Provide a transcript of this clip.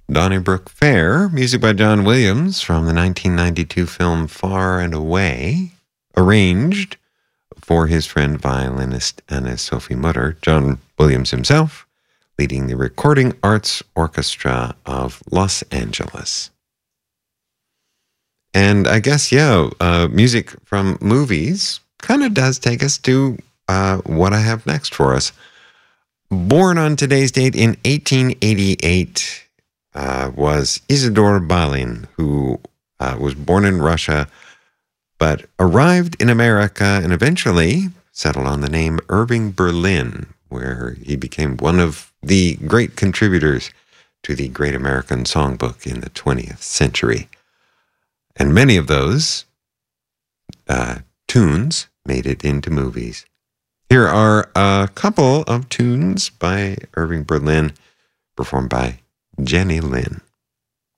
Donnybrook Fair, music by John Williams from the 1992 film Far and Away, arranged for his friend violinist Anne-Sophie Mutter, John Williams himself, leading the Recording Arts Orchestra of Los Angeles. And I guess, music from movies kind of does take us to what I have next for us. Born on today's date in 1888 was Isidor Balin, who was born in Russia, but arrived in America and eventually settled on the name Irving Berlin, where he became one of the great contributors to the Great American Songbook in the 20th century. And many of those tunes made it into movies. Here are a couple of tunes by Irving Berlin, performed by Jenny Lind.